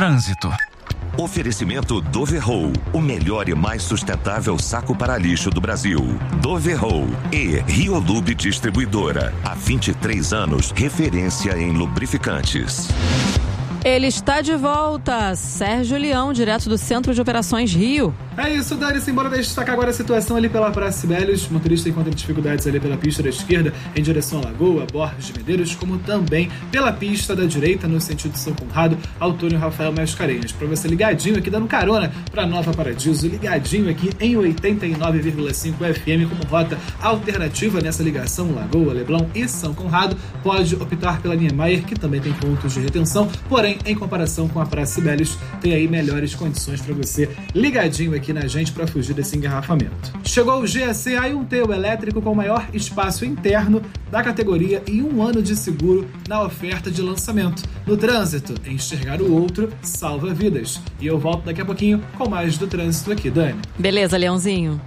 Trânsito. Oferecimento Doverroll, o melhor e mais sustentável saco para lixo do Brasil. Doverroll e Riolube Distribuidora. Há 23 anos, referência em lubrificantes. Ele está de volta, Sérgio Leão, direto do Centro de Operações Rio. É isso, Dani, simbora destacar agora a situação ali pela Praça Sibelius. O motorista encontra dificuldades ali pela pista da esquerda em direção à Lagoa, Borges de Medeiros, como também pela pista da direita no sentido de São Conrado, Antônio Rafael Mascarenhas. Para você ligadinho aqui, dando carona para Nova Paradiso, ligadinho aqui em 89,5 FM como rota alternativa nessa ligação Lagoa, Leblon e São Conrado, pode optar pela Niemeyer, que também tem pontos de retenção, porém, em comparação com a Praça Sibelius, tem aí melhores condições para você ligadinho aqui na gente para fugir desse engarrafamento. Chegou o GAC A1T, o elétrico com maior espaço interno da categoria e 1 ano de seguro na oferta de lançamento. No trânsito, enxergar o outro salva vidas. E eu volto daqui a pouquinho com mais do trânsito aqui, Dani. Beleza, Leãozinho.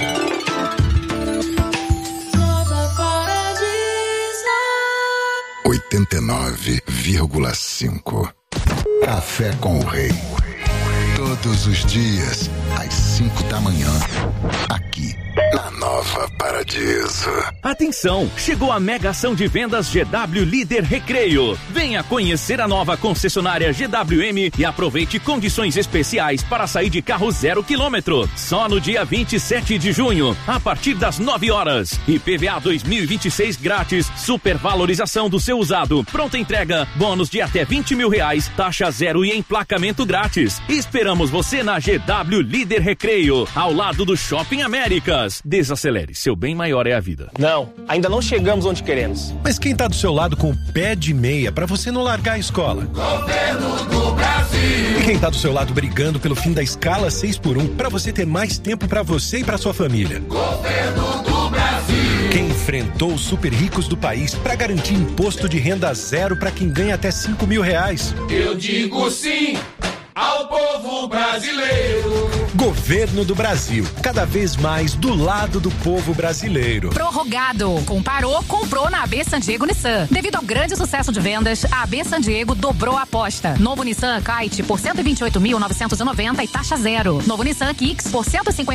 89,5. Café com o Rei. Todos os dias, às 5 da manhã. Aqui, na Nova Paradiso. Atenção! Chegou a mega ação de vendas GW Líder Recreio. Venha conhecer a nova concessionária GWM e aproveite condições especiais para sair de carro 0 km. Só no dia 27 de junho, a partir das 9 horas. IPVA 2026 grátis, supervalorização do seu usado, pronta entrega, bônus de até R$20 mil, taxa zero e emplacamento grátis. Esperamos você na GW Líder Recreio, ao lado do Shopping Américas. Desacelere, seu bem maior é a vida. Não, ainda não chegamos onde queremos. Mas quem tá do seu lado com o pé de meia pra você não largar a escola? Governo do Brasil. E quem tá do seu lado brigando pelo fim da escala 6x1 pra você ter mais tempo pra você e pra sua família? Governo do Brasil. Quem enfrentou os super ricos do país pra garantir imposto de renda zero pra quem ganha até R$5 mil? Eu digo sim ao povo brasileiro. Governo do Brasil, cada vez mais do lado do povo brasileiro. Prorrogado. Comparou, comprou na AB San Diego Nissan. Devido ao grande sucesso de vendas, a AB San Diego dobrou a aposta. Novo Nissan Kite por 128.990 e taxa zero. Novo Nissan Kicks por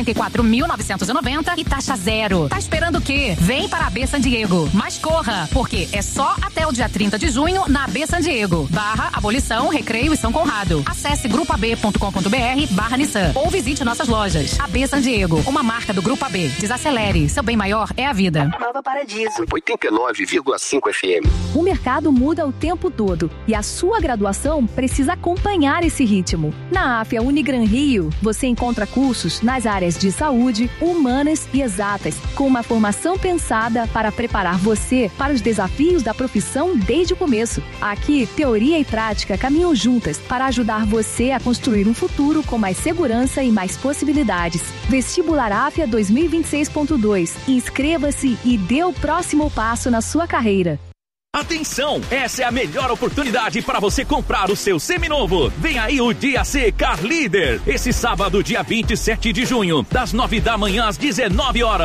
154.990 e taxa zero. Tá esperando o quê? Vem para a AB San Diego. Mas corra, porque é só até o dia 30 de junho na AB San Diego. /Abolição, Recreio e São Conrado. Acesse grupoab.com.br/Nissan ou visite nossas lojas. AB San Diego, uma marca do Grupo AB. Desacelere, seu bem maior é a vida. Nova Paradiso. 89,5 FM. O mercado muda o tempo todo e a sua graduação precisa acompanhar esse ritmo. Na AFIA Unigran Rio, você encontra cursos nas áreas de saúde, humanas e exatas, com uma formação pensada para preparar você para os desafios da profissão desde o começo. Aqui, teoria e prática caminham juntas para ajudar você a construir um futuro com mais segurança e mais possibilidades. Vestibular AFIA 2026.2. Inscreva-se e dê o próximo passo na sua carreira. Atenção! Essa é a melhor oportunidade para você comprar o seu seminovo. Vem aí o Dia C Car Líder. Esse sábado, dia 27 de junho, das 9 da manhã às 19 horas.